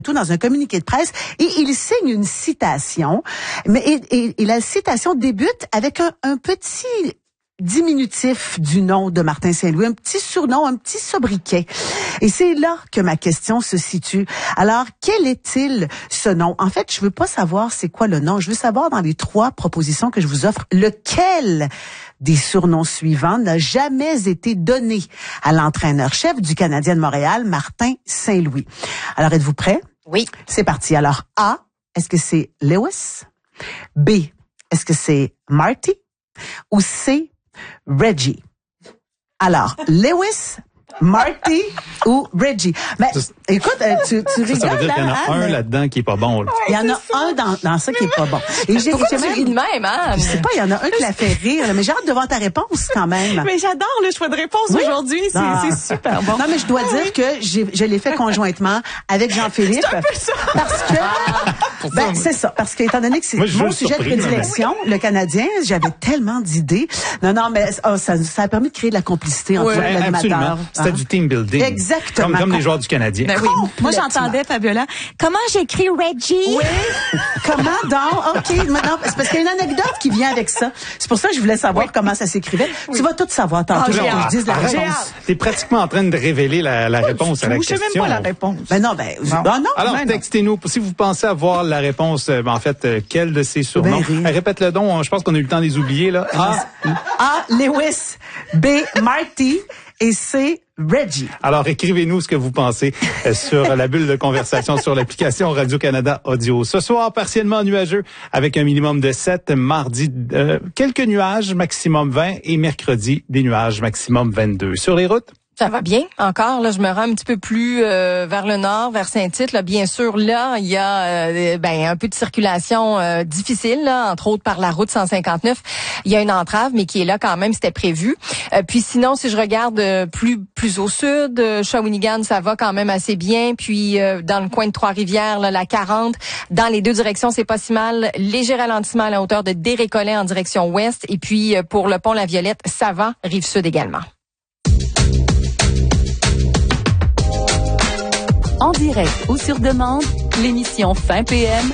tout dans un communiqué de presse et il signe une citation. Et la citation débute avec un petit diminutif du nom de Martin Saint-Louis, un petit surnom, un petit sobriquet. Et c'est là que ma question se situe. Alors, quel est-il ce nom? En fait, je veux pas savoir c'est quoi le nom. Je veux savoir dans les 3 propositions que je vous offre, lequel des surnoms suivants n'a jamais été donné à l'entraîneur-chef du Canadien de Montréal, Martin Saint-Louis. Alors, êtes-vous prêts? Oui. C'est parti. Alors, A, est-ce que c'est Lewis? B, est-ce que c'est Marty? Ou C, Reggie? Alors, Lewis, Marty ou Reggie? Ben, écoute, tu rigoles, ça veut dire qu'il y en a un là-dedans qui est pas bon. Là. Il y en a un dans ça qui est pas bon. Et Pourquoi tu ris de même, Anne? Je sais pas, il y en a un qui l'a fait rire, mais j'ai hâte de voir ta réponse quand même. Mais j'adore le choix de réponse aujourd'hui. C'est super bon. Non, mais je dois dire que je l'ai fait conjointement avec Jean-Philippe. C'est un peu ça. Parce que, c'est ça. Parce que, étant donné que c'est moi, mon sujet de prédilection, le Canadien, j'avais tellement d'idées. Non, mais ça a permis de créer de la complicité entre l'animateur. Absolument. C'était du team building. Exactement. Comme les joueurs du Canadien. Ben oui. Moi, j'entendais Fabiola. Comment j'écris Reggie? Oui. Comment donc? OK. Maintenant, c'est parce qu'il y a une anecdote qui vient avec ça. C'est pour ça que je voulais savoir comment ça s'écrivait. Oui. Tu vas tout savoir tantôt. Je dise la réponse. T'es pratiquement en train de révéler la réponse à la question. Je sais même pas la réponse. Non. Alors, textez-nous. Si vous pensez avoir la réponse, en fait, quel de ces surnoms? Répète-le donc. Je pense qu'on a eu le temps de les oublier, là. A, Lewis. B, Marty. Et C, Reggie. Alors, écrivez-nous ce que vous pensez sur la bulle de conversation sur l'application Radio-Canada Audio. Ce soir, partiellement nuageux avec un minimum de 7. Mardi, quelques nuages, maximum 20. Et mercredi, des nuages, maximum 22. Sur les routes? Ça va bien. Encore, là, je me rends un petit peu plus vers le nord, vers Saint-Tite. Là, bien sûr, là, il y a un peu de circulation difficile, là, entre autres par la route 159. Il y a une entrave, mais qui est là quand même, c'était prévu. Puis sinon, si je regarde plus au sud, Shawinigan, ça va quand même assez bien. Puis dans le coin de Trois-Rivières, là, la 40, dans les 2 directions, c'est pas si mal. Léger ralentissement à la hauteur de Desrécollets en direction ouest. Et puis pour le pont La Violette, ça va, Rive-Sud également. En direct ou sur demande, l'émission Fin PM